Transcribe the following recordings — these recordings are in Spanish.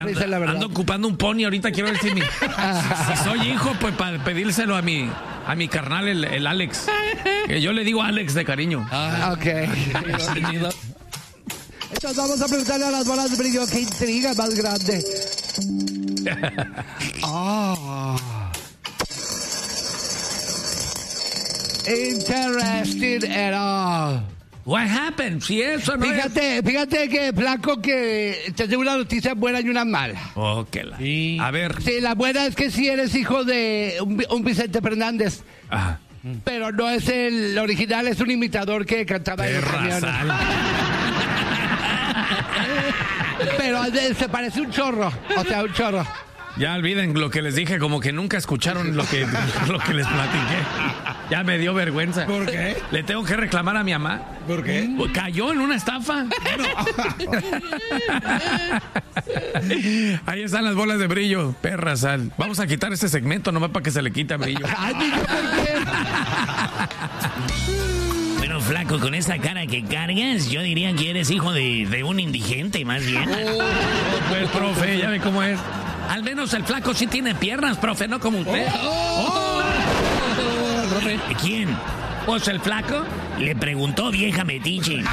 Ando ocupando un pony ahorita, quiero ver si soy hijo, pues para pedírselo a mi carnal, el Alex. Que yo le digo Alex de cariño. Ok. Entonces vamos a preguntarle a las bolas de brillo qué intriga más grande. Interested at all. What happened? Si eso no Fíjate que, Flaco, que te tengo una noticia buena y una mala. Sí. A ver. Sí, la buena es que sí eres hijo de un Vicente Fernández. Ajá. Pero no es el original, es un imitador que cantaba en el camión. Pero se parece un chorro. O sea, un chorro. Ya olviden lo que les dije, como que nunca escucharon lo que les platiqué. Ya me dio vergüenza. ¿Por qué? Le tengo que reclamar a mi mamá. ¿Por qué? Cayó en una estafa. Ahí están las bolas de brillo, perra sal. Vamos a quitar este segmento nomás para que se le quite brillo. Bueno, Flaco, con esa cara que cargas, yo diría que eres hijo de un indigente, más bien. Pues, profe, ya ve cómo es. Al menos el Flaco sí tiene piernas, profe, no como usted. ¿Quién? Pues el Flaco. Le preguntó, vieja metiche.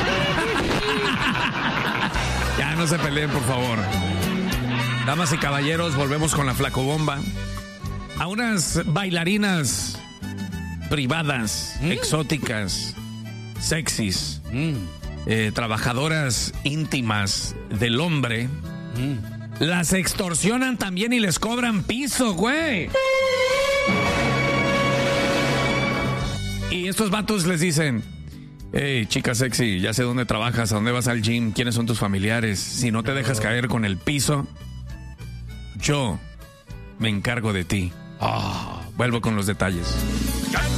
Ya no se peleen, por favor. Damas y caballeros, volvemos con la Flacobomba. A unas bailarinas privadas, exóticas, sexys, trabajadoras íntimas del hombre, las extorsionan también y les cobran piso, güey. Y estos vatos les dicen: hey, chica sexy, ya sé dónde trabajas, a dónde vas al gym, quiénes son tus familiares. Si no te dejas caer con el piso, yo me encargo de ti. Vuelvo con los detalles.